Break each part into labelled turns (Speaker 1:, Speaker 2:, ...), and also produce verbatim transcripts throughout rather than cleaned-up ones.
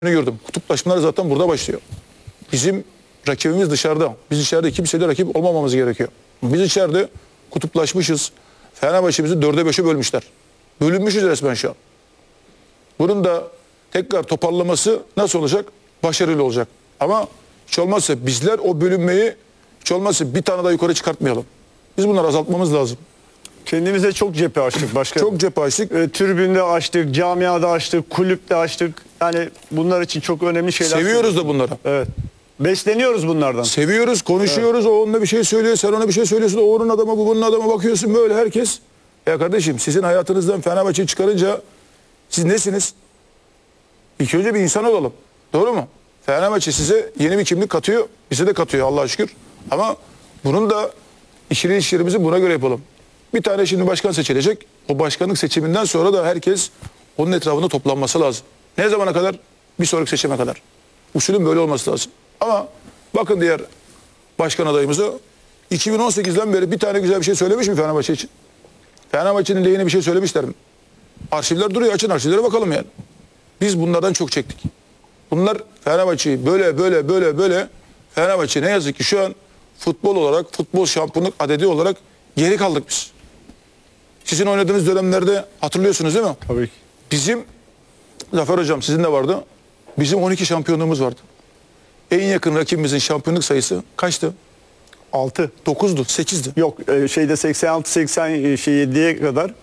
Speaker 1: gördüm. Kutuplaşmalar zaten burada başlıyor. Bizim rakibimiz dışarıda. Biz içeride kimseyle rakip olmamamız gerekiyor. Biz içeride kutuplaşmışız. Fenerbahçe'mizi dörde beşe bölmüşler. Bölünmüşüz resmen şu an. Bunun da tekrar toparlaması nasıl olacak? Başarılı olacak. Ama hiç olmazsa bizler o bölünmeyi hiç olmazsa bir tane daha yukarı çıkartmayalım. Biz bunları azaltmamız lazım.
Speaker 2: Kendimize çok cephe açtık başkanım.
Speaker 1: Çok cephe açtık.
Speaker 2: E, tribünde açtık, camiada açtık, kulüpte açtık. Yani bunlar için çok önemli şeyler.
Speaker 1: Seviyoruz da bunları.
Speaker 2: Evet. Besleniyoruz bunlardan.
Speaker 1: Seviyoruz, konuşuyoruz. Evet. O onunla bir şey söylüyor, sen ona bir şey söylüyorsun. O onun adamı, bu bunun adamı, bakıyorsun böyle herkes. Ya kardeşim, sizin hayatınızdan Fenerbahçe'yi çıkarınca siz nesiniz? İlk önce bir insan olalım. Doğru mu? Fenerbahçe size yeni bir kimlik katıyor. Bize de katıyor Allah'a şükür. Ama bunun da işini işlerimizi buna göre yapalım. Bir tane şimdi başkan seçilecek. O başkanlık seçiminden sonra da herkes onun etrafında toplanması lazım. Ne zamana kadar? Bir sonraki seçime kadar. Usulün böyle olması lazım. Ama bakın diğer başkan adayımıza iki bin on sekizden beri bir tane güzel bir şey söylemiş mi Fenerbahçe için? Fenerbahçe'nin lehine bir şey söylemişler mi? Arşivler duruyor. Açın arşivlere bakalım yani. Biz bunlardan çok çektik. Bunlar Fenerbahçe'yi böyle böyle böyle böyle Fenerbahçe ne yazık ki şu an futbol olarak, futbol şampiyonluk adedi olarak geri kaldık biz. Sizin oynadığınız dönemlerde hatırlıyorsunuz değil mi?
Speaker 2: Tabii ki.
Speaker 1: Bizim, Zafer Hocam sizin de vardı. Bizim on iki şampiyonluğumuz vardı. En yakın rakibimizin şampiyonluk sayısı kaçtı?
Speaker 2: altı.
Speaker 1: dokuzdu, sekizdi.
Speaker 2: Yok e, şeyde seksen altı seksen yediye kadar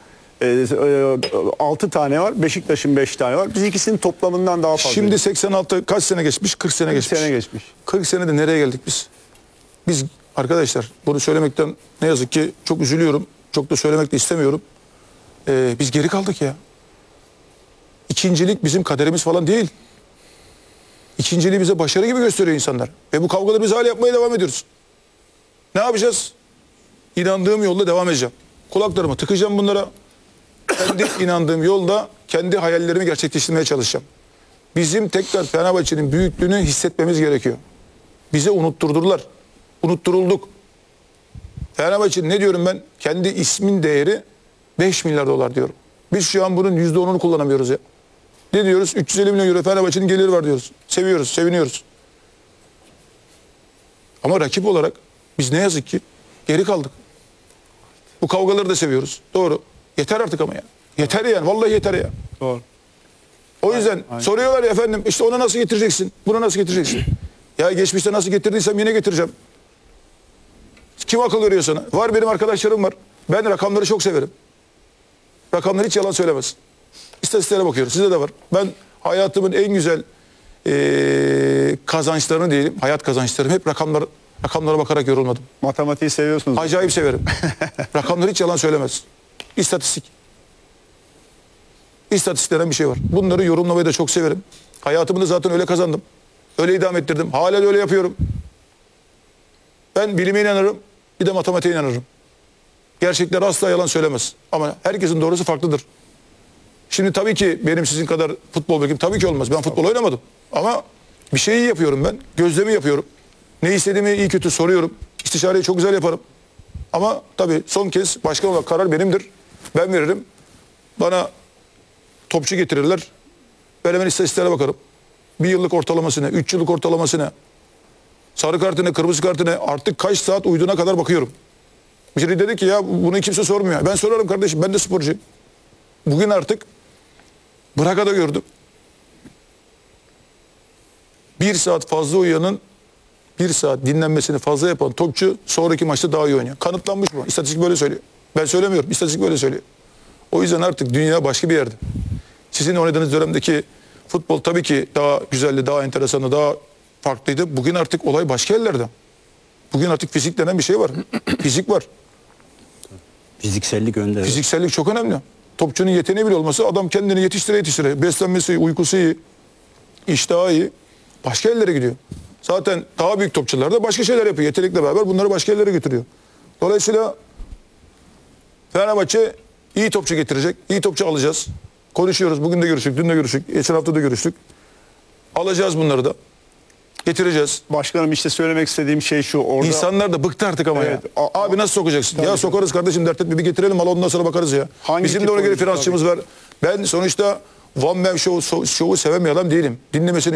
Speaker 2: altı tane var. Beşiktaş'ın beş tane var. Biz ikisinin toplamından daha fazla.
Speaker 1: Şimdi seksen altı kaç sene geçmiş? kırk sene geçmiş.
Speaker 2: kırk sene geçmiş.
Speaker 1: kırk senede nereye geldik biz? Biz arkadaşlar bunu söylemekten ne yazık ki çok üzülüyorum. Çok da söylemek de istemiyorum. Ee, biz geri kaldık ya. İkincilik bizim kaderimiz falan değil. İkinciliği bize başarı gibi gösteriyor insanlar. Ve bu kavgaları biz hala yapmaya devam ediyoruz. Ne yapacağız? İnandığım yolda devam edeceğim. Kulaklarımı tıkayacağım bunlara. Kendi inandığım yolda kendi hayallerimi gerçekleştirmeye çalışacağım. Bizim tekrar Fenerbahçe'nin büyüklüğünü hissetmemiz gerekiyor. Bize unutturdular. Unutturulduk. Fenerbahçe'nin ne diyorum ben? Kendi ismin değeri beş milyar dolar diyorum. Biz şu an bunun yüzde onunu kullanamıyoruz ya. Ne diyoruz? üç yüz elli milyon euro Fenerbahçe'nin geliri var diyoruz. Seviyoruz, seviniyoruz. Ama rakip olarak biz ne yazık ki geri kaldık. Bu kavgaları da seviyoruz. Doğru. Yeter artık ama ya. Yeter yani. Vallahi yeter ya.
Speaker 2: Doğru.
Speaker 1: O yüzden aynen, aynen. Soruyorlar ya efendim işte ona nasıl getireceksin? Bunu nasıl getireceksin? Ya geçmişte nasıl getirdiysem yine getireceğim. Kim akıl veriyor sana? Var benim arkadaşlarım var. Ben rakamları çok severim. Rakamlar hiç yalan söylemez. İstatistiklere bakıyorum. Sizde de var. Ben hayatımın en güzel ee, kazançlarını diyelim. Hayat kazançlarım hep rakamlar, rakamlara bakarak yorulmadım.
Speaker 2: Matematiği seviyorsunuz.
Speaker 1: Acayip severim. Rakamlar hiç yalan söylemez. İstatistik. İstatistiklerden bir şey var. Bunları yorumlamayı da çok severim. Hayatımı da zaten öyle kazandım. Öyle idam ettirdim. Hala da öyle yapıyorum. Ben bilime inanırım. Bir de matematiğe inanırım. Gerçekler asla yalan söylemez. Ama herkesin doğrusu farklıdır. Şimdi tabii ki benim sizin kadar futbol bilgim tabii ki olmaz. Ben futbol oynamadım. Ama bir şeyi yapıyorum ben. Gözlemi yapıyorum. Ne istediğimi iyi kötü soruyorum. İstişareyi çok güzel yaparım. Ama tabii son kez başkan olarak karar benimdir. Ben veririm. Bana topçu getirirler. Ben hemen istatistiklere bakarım. Bir yıllık ortalaması ne? Üç yıllık ortalaması ne? Sarı kartı ne? Kırmızı kartı ne? Artık kaç saat uyuduğuna kadar bakıyorum. Biri dedi ki ya bunu kimse sormuyor. Ben sorarım kardeşim. Ben de sporcuyum. Bugün artık Braka'da gördüm. Bir saat fazla uyuyanın bir saat dinlenmesini fazla yapan topçu sonraki maçta daha iyi oynuyor. Kanıtlanmış bu. İstatistik böyle söylüyor. Ben söylemiyorum. İstatistik böyle söylüyor. O yüzden artık dünya başka bir yerde. Sizin oynadığınız dönemdeki futbol tabii ki daha güzeldi, daha enteresandı, daha farklıydı. Bugün artık olay başka yerlerde. Bugün artık fizik denen bir şey var. Fizik var.
Speaker 3: Fiziksellik önde.
Speaker 1: Fiziksellik çok önemli. Topçunun yeteneği bile olması adam kendini yetiştire yetiştire. Beslenmesi iyi, uykusu iyi, iştahı iyi. Başka yerlere gidiyor. Zaten daha büyük topçular da başka şeyler yapıyor. Yetenekle beraber bunları başka yerlere götürüyor. Dolayısıyla Fenerbahçe iyi topçu getirecek. İyi topçu alacağız. Konuşuyoruz. Bugün de görüştük, dün de görüştük, geçen hafta da görüştük. Alacağız bunları da. Getireceğiz.
Speaker 2: Başkanım işte söylemek istediğim şey şu. Orada...
Speaker 1: İnsanlar da bıktı artık ama evet, ya. Abi nasıl sokacaksın? Tabii ya ki. Sokarız kardeşim, dert etme, bir getirelim al ondan sonra bakarız ya. Hangi bizim de ona göre finansçımız var. Ben sonuçta One Man Show, show'u seven bir adam değilim. Dinlemesini